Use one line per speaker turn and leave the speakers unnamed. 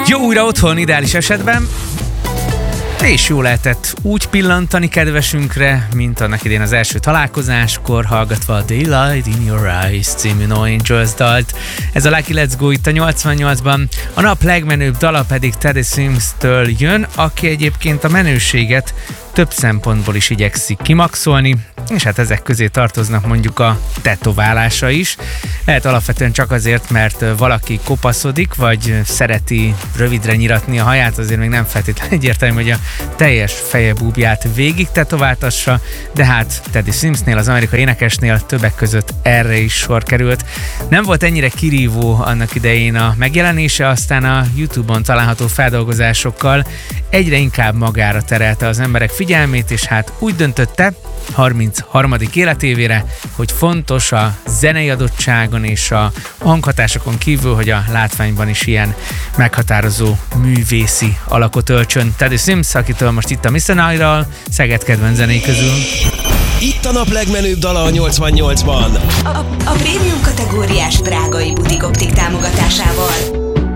Jó újra otthon ideális esetben, és jó lehetett úgy pillantani kedvesünkre, mint annak idén az első találkozáskor, hallgatva a Daylight in Your Eyes című No Angels dalt. Ez a Lucky Let's Go itt a 88-ban. A nap legmenőbb dala pedig Teddy Swims-től jön, aki egyébként a menőséget több szempontból is igyekszik kimaxolni, és hát ezek közé tartoznak mondjuk a tetoválása is. Lehet alapvetően csak azért, mert valaki kopaszodik, vagy szereti rövidre nyiratni a haját, azért még nem feltétlenül egyértelmű, hogy a teljes fejebúbját végig tetováltassa, de hát Teddy Swimsnél, az amerikai énekesnél többek között erre is sor került. Nem volt ennyire kirívó annak idején a megjelenése, aztán a YouTube-on található feldolgozásokkal egyre inkább magára terelte az emberek figyelmét, és hát úgy döntötte 33. életévére, hogy fontos a zenei adottságon és a hanghatásokon kívül, hogy a látványban is ilyen meghatározó művészi alakot öltsön. Teddy Swims, akitől most itt a Mr. Night-ral, Szeged kedvenc zenéi közül.
Itt a nap legmenőbb dala a 88-ban.
A prémium kategóriás prágai butik optik támogatásával.